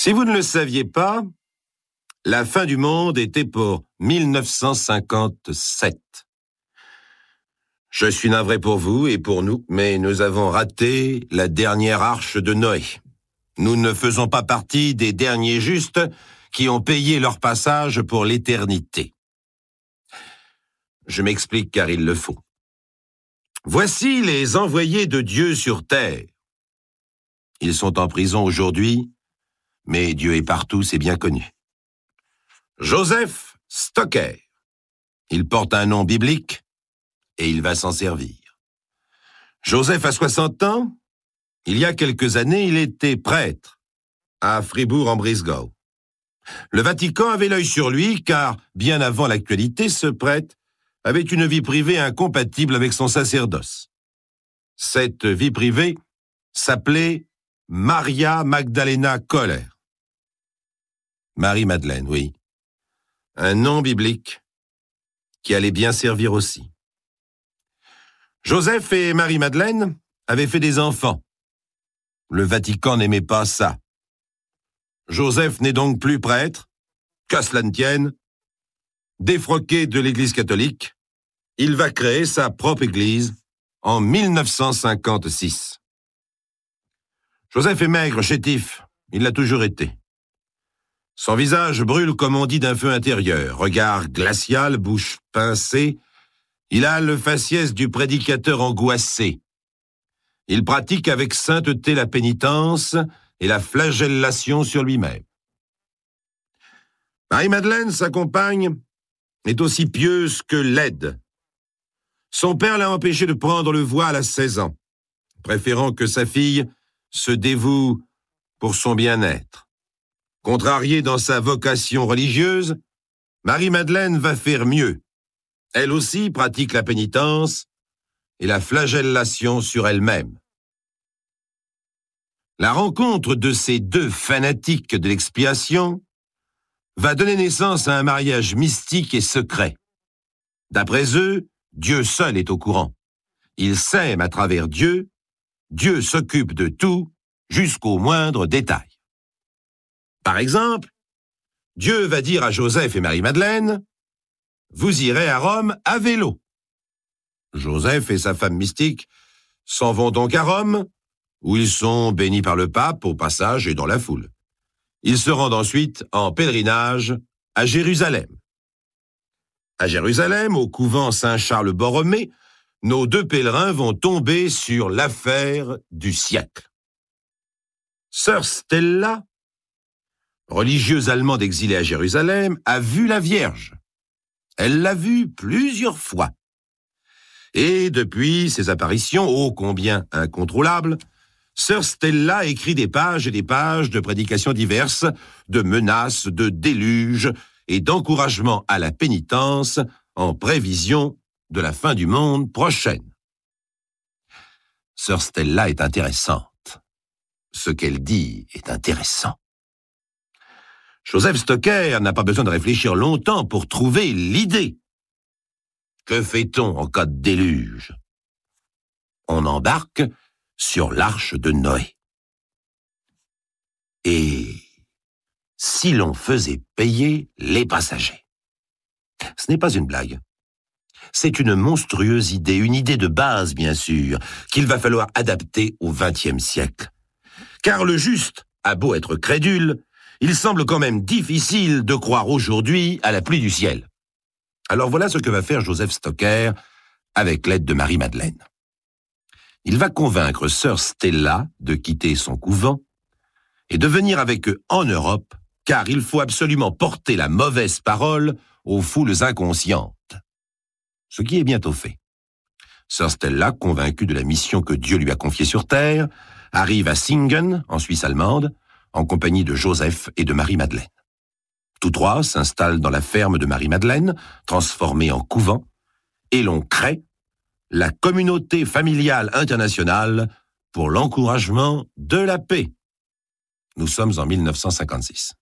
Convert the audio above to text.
Si vous ne le saviez pas, la fin du monde était pour 1957. Je suis navré pour vous et pour nous, mais nous avons raté la dernière arche de Noé. Nous ne faisons pas partie des derniers justes qui ont payé leur passage pour l'éternité. Je m'explique car il le faut. Voici les envoyés de Dieu sur terre. Ils sont en prison aujourd'hui, mais Dieu est partout, c'est bien connu. Joseph Stocker. Il porte un nom biblique et il va s'en servir. Joseph a 60 ans. Il y a quelques années, il était prêtre à Fribourg-en-Brisgau. Le Vatican avait l'œil sur lui car, bien avant l'actualité, ce prêtre avait une vie privée incompatible avec son sacerdoce. Cette vie privée s'appelait Maria Magdalena Köhler. Marie-Madeleine, oui. Un nom biblique qui allait bien servir aussi. Joseph et Marie-Madeleine avaient fait des enfants. Le Vatican n'aimait pas ça. Joseph n'est donc plus prêtre, qu'à cela ne tienne. Défroqué de l'Église catholique, il va créer sa propre Église en 1956. Joseph est maigre, chétif, il l'a toujours été. Son visage brûle comme on dit d'un feu intérieur, regard glacial, bouche pincée. Il a le faciès du prédicateur angoissé. Il pratique avec sainteté la pénitence et la flagellation sur lui-même. Marie-Madeleine, sa compagne, est aussi pieuse que laide. Son père l'a empêché de prendre le voile à 16 ans, préférant que sa fille se dévoue pour son bien-être. Contrariée dans sa vocation religieuse, Marie-Madeleine va faire mieux. Elle aussi pratique la pénitence et la flagellation sur elle-même. La rencontre de ces deux fanatiques de l'expiation va donner naissance à un mariage mystique et secret. D'après eux, Dieu seul est au courant. Ils s'aiment à travers Dieu. Dieu s'occupe de tout, jusqu'au moindre détail. Par exemple, Dieu va dire à Joseph et Marie-Madeleine, « Vous irez à Rome à vélo. » Joseph et sa femme mystique s'en vont donc à Rome, où ils sont bénis par le pape au passage et dans la foule. Ils se rendent ensuite en pèlerinage à Jérusalem. À Jérusalem, au couvent Saint-Charles-Borromée, nos deux pèlerins vont tomber sur l'affaire du siècle. Sœur Stella, religieuse allemande exilée à Jérusalem, a vu la Vierge. Elle l'a vue plusieurs fois. Et depuis ces apparitions, ô combien incontrôlables, Sœur Stella écrit des pages et des pages de prédications diverses, de menaces, de déluges et d'encouragement à la pénitence en prévision de la fin du monde prochaine. Sœur Stella est intéressante. Ce qu'elle dit est intéressant. Joseph Stocker n'a pas besoin de réfléchir longtemps pour trouver l'idée. Que fait-on en cas de déluge? On embarque sur l'arche de Noé. Et si l'on faisait payer les passagers? Ce n'est pas une blague. C'est une monstrueuse idée, une idée de base, bien sûr, qu'il va falloir adapter au XXe siècle. Car le juste a beau être crédule, il semble quand même difficile de croire aujourd'hui à la pluie du ciel. Alors voilà ce que va faire Joseph Stocker avec l'aide de Marie-Madeleine. Il va convaincre sœur Stella de quitter son couvent et de venir avec eux en Europe, car il faut absolument porter la mauvaise parole aux foules inconscientes. Ce qui est bientôt fait. Sœur Stella, convaincue de la mission que Dieu lui a confiée sur terre, arrive à Singen, en Suisse allemande, en compagnie de Joseph et de Marie-Madeleine. Tous trois s'installent dans la ferme de Marie-Madeleine, transformée en couvent, et l'on crée la Communauté familiale internationale pour l'encouragement de la paix. Nous sommes en 1956.